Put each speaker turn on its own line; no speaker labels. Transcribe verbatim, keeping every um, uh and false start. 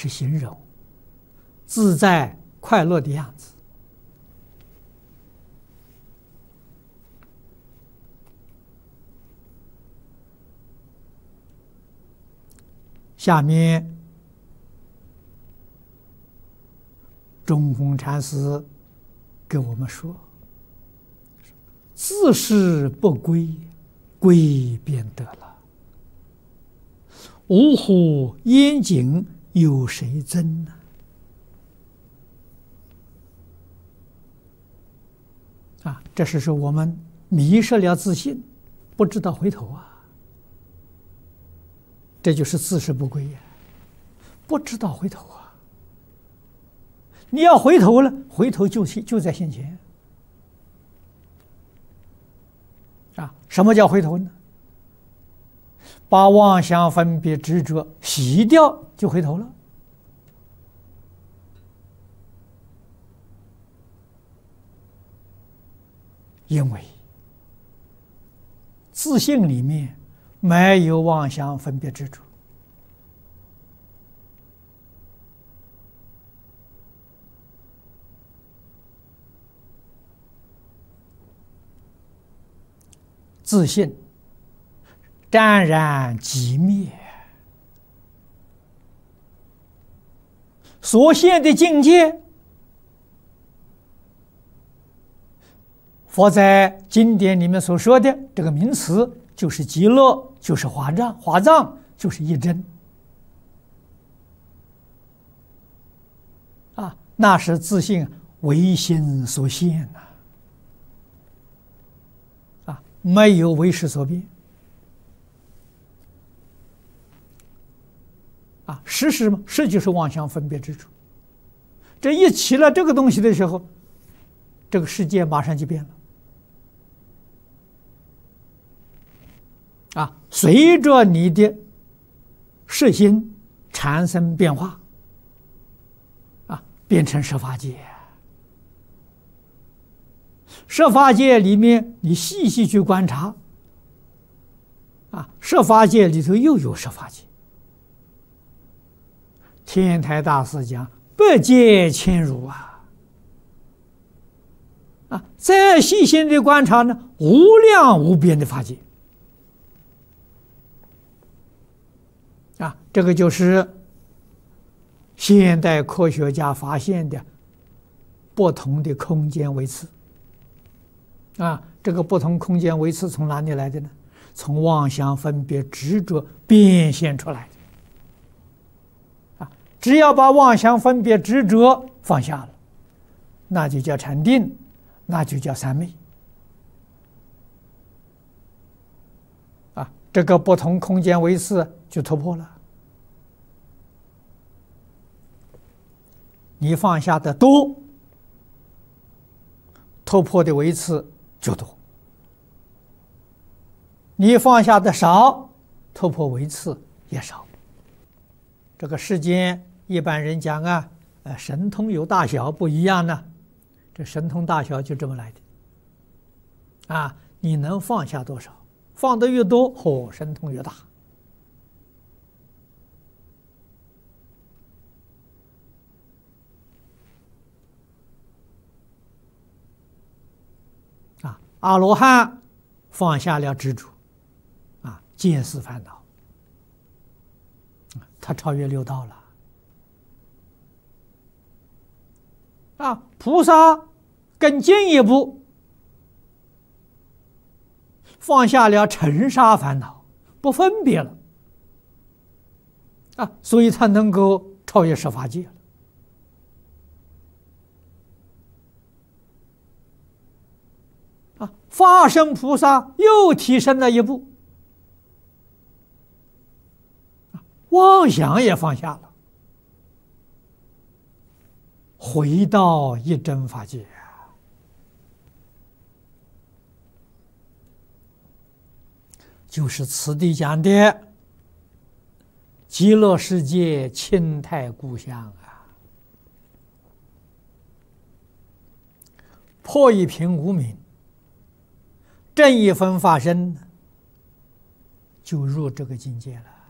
是形容自在快乐的样子。下面中峰禅师给我们说：自是不归，归便得了。呜呼，焉境有谁真呢？啊，这是说我们迷失了自信，不知道回头啊，这就是自是不归呀，不知道回头啊。你要回头了，回头就就在现前。啊，什么叫回头呢？把妄想分别执着洗掉，就回头了。因为自性里面没有妄想分别执着，自性湛然即灭，所现的境界，佛在经典里面所说的这个名词，就是极乐，就是华藏，华藏就是一真啊，那是自性唯心所现呐、啊，啊，没有为识所变。啊，识是什么？识就是妄想分别之处。这一起了这个东西的时候，这个世界马上就变了。啊，随着你的识心产生变化，啊，变成十法界。十法界里面，你细细去观察，啊，十法界里头又有十法界。天台大师讲百界千如啊，啊，再细心的观察呢，无量无边的法界。啊，这个就是现代科学家发现的不同的空间维次。啊，这个不同空间维次从哪里来的呢？从妄想分别执着变现出来的。啊，只要把妄想分别执着放下了，那就叫禅定，那就叫三昧。啊，这个不同空间维次就突破了。你放下的多，突破的维次就多；你放下的少，突破维次也少。这个世间一般人讲啊，呃，神通有大小不一样呢。这神通大小就这么来的。啊，你能放下多少？放得越多，嚯、哦，神通越大。啊，阿罗汉放下了执着，啊，见思烦恼，他超越六道了。啊，菩萨更进一步，放下了尘沙烦恼，不分别了。啊，所以他能够超越十法界了。啊，法身菩萨又提升了一步，妄想也放下了。回到一真法界，就是此地讲的极乐世界清泰故乡啊，破一品无明，正一分法身，就入这个境界了。